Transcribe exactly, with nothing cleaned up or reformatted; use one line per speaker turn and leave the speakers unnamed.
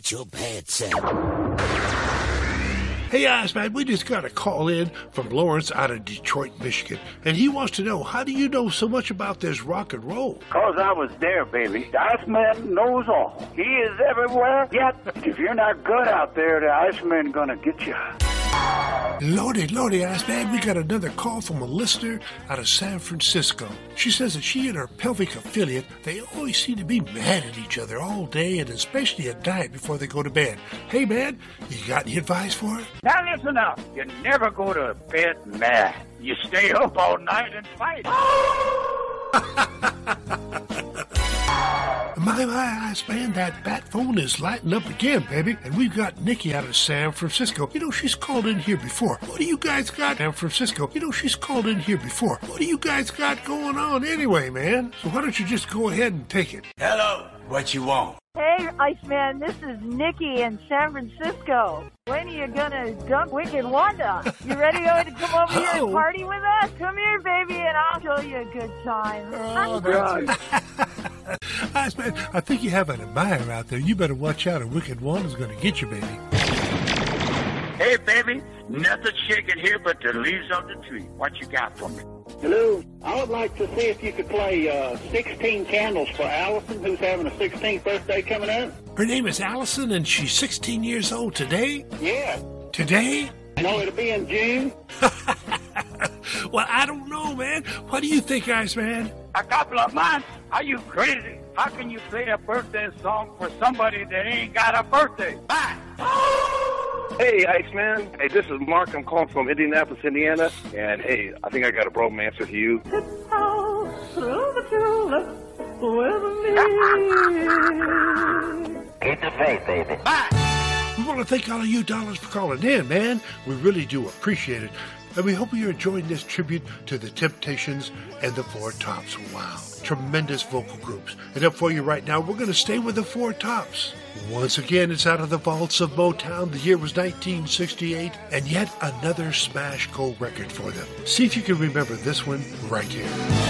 with your bad self.
Hey, Iceman, we just got a call in from Lawrence out of Detroit, Michigan, and he wants to know, how do you know so much about this rock and roll?
Because I was there, baby. The Iceman knows all. He is everywhere, yet if you're not good out there, the Iceman gonna get you.
Lordy, Lordy, Iceman, we got another call from a listener out of San Francisco. She says that she and her pelvic affiliate, they always seem to be mad at each other all day, and especially at night before they go to bed. Hey, man, you got any advice for her?
Now listen up. You never go to bed mad. You stay up all night and fight.
My, my, Iceman, that bat phone is lighting up again, baby. And we've got Nikki out of San Francisco. You know, she's called in here before. What do you guys got, San Francisco? You know, she's called in here before. What do you guys got going on anyway, man? So why don't you just go ahead and take it?
Hello, what you want?
Hey, Iceman, this is Nikki in San Francisco. When are you gonna dump Wicked Wanda? You ready to come over here and party with us? Come here, baby, and I'll show you a good time.
Oh, that's Iceman, I think you have an admirer out there. You better watch out, or Wicked Wanda's gonna get you, baby.
Hey, baby, nothing shaking here but the leaves on the tree. What you got for me?
Hello. I would like to see if you could play uh, sixteen Candles for Allison, who's having a sixteenth birthday coming up.
Her name is Allison, and she's sixteen years old today?
Yeah.
Today?
No, it'll be in June.
Well, I don't know, man. What do you think, Iceman?
A couple of months? Are you crazy? How can you play a birthday song for somebody that ain't got a birthday? Bye.
Hey, Iceman. Hey, this is Mark. I'm calling from Indianapolis, Indiana. And, hey, I think I got a romance with you.
Keep the faith, baby.
Bye.
We want to thank all of you dollars for calling in, man. We really do appreciate it. And we hope you're enjoying this tribute to the Temptations and the Four Tops. Wow. Tremendous vocal groups. And up for you right now, we're going to stay with the Four Tops. Once again, it's out of the vaults of Motown. The year was nineteen sixty-eight, and yet another smash gold record for them. See if you can remember this one right here.